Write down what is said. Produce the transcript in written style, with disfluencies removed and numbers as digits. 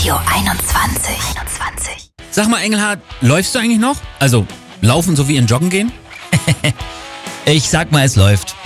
Radio 21. Sag mal, Engelhard, läufst du eigentlich noch? Also, laufen so wie in Joggen gehen? Ich sag mal, es läuft.